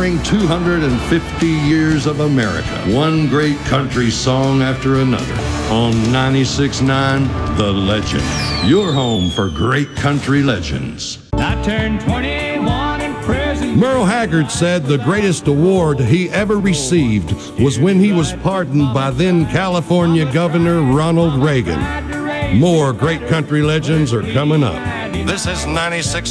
honoring 250 years of America, one great country song after another. On 96.9, The Legend, your home for great country legends. I turned 21 in prison. Merle Haggard said the greatest award he ever received was when he was pardoned by then California Governor Ronald Reagan. More great country legends are coming up. This is 96.9